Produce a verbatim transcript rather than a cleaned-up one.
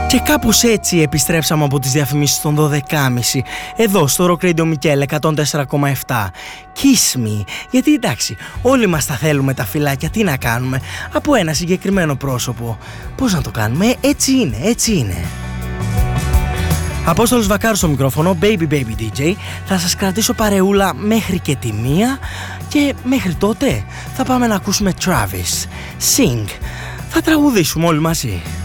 Και κάπως έτσι επιστρέψαμε από τις διαφημίσεις των δώδεκα και μισή εδώ στο Rock Radio Mikkel εκατόν τέσσερα κόμμα επτά. Kiss me, γιατί εντάξει, όλοι μας τα θέλουμε τα φυλάκια, τι να κάνουμε, από ένα συγκεκριμένο πρόσωπο. Πώς να το κάνουμε, έτσι είναι, έτσι είναι. Απόστολος Βακάρος στο μικρόφωνο, Baby Baby ντι τζέι. Θα σας κρατήσω παρεούλα μέχρι και τη μία και μέχρι τότε θα πάμε να ακούσουμε Travis. Sing. Θα τραγουδήσουμε όλοι μαζί.